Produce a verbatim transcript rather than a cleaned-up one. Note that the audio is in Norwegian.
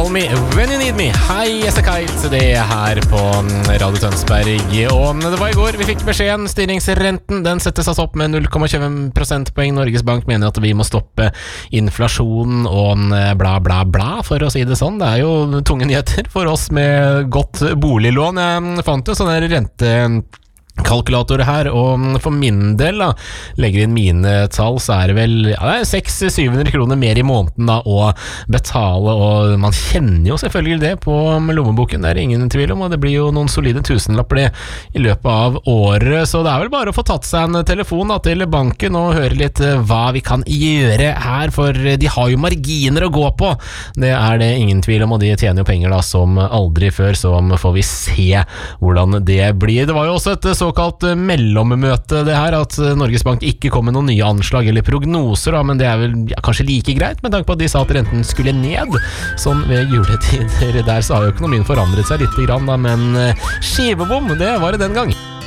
Call me when you need me. Hei, jeg er Kite, det er her på Radio Tønsberg. Og det var i går vi fikk beskjeden. Styringsrenten den settes altså opp med null komma tjuefem prosentpoeng. Norges Bank mener at vi må stoppe inflasjonen og bla bla bla, for å si det sånn. Det er jo tunge nyheter for oss med godt boliglån. Jeg fant jo sånne rente kalkulator her, og for min del da, legger inn mine tall, så er det vel ja, det er seks til syv hundre kroner mer i måneden da, å betale, og man kjenner jo selvfølgelig det på lommeboken, det er ingen tvil om, og det blir jo noen solide tusenlapper det i løpet av året, så det er vel bare å få tatt seg en telefon da, til banken og høre litt hva vi kan gjøre her, for de har jo marginer å gå på, det er det ingen tvil om, og de tjener jo penger da som aldri før, så får vi se hvordan det blir. Det var jo også et såkalt mellommøte det her, at Norges Bank ikke kom med noen nye anslag eller prognoser da, men det er vel ja, kanskje like greit med tanke på at de sa at renten skulle ned sånn ved juletider der, så har jo økonomien forandret seg litt grann da, men skivebom, det var det den gang.